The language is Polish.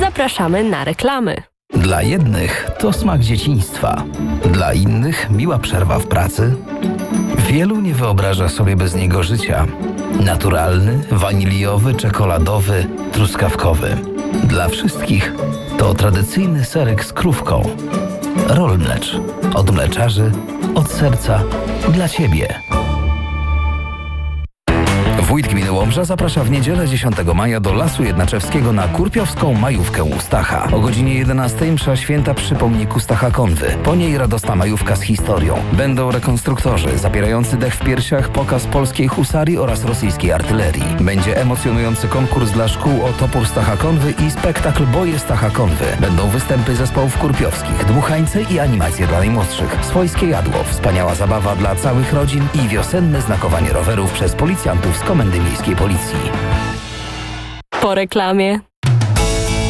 Zapraszamy na reklamy. Dla jednych to smak dzieciństwa, dla innych miła przerwa w pracy. Wielu nie wyobraża sobie bez niego życia. Naturalny, waniliowy, czekoladowy, truskawkowy. Dla wszystkich to tradycyjny serek z krówką. Rollmlecz. Od mleczarzy, od serca, dla Ciebie. Wójt Gminy Łomża zaprasza w niedzielę 10 maja do Lasu Jednaczewskiego na Kurpiowską majówkę u Stacha. O godzinie 11 msza święta przy pomniku Stacha Konwy. Po niej radosna majówka z historią. Będą rekonstruktorzy zapierający dech w piersiach, pokaz polskiej husarii oraz rosyjskiej artylerii. Będzie emocjonujący konkurs dla szkół o topór Stacha Konwy i spektakl Boje Stacha Konwy. Będą występy zespołów kurpiowskich, dmuchańce i animacje dla najmłodszych. Swojskie jadło, wspaniała zabawa dla całych rodzin i wiosenne znakowanie rowerów przez policjantów z Komendy Miejskiej Policji. Po reklamie.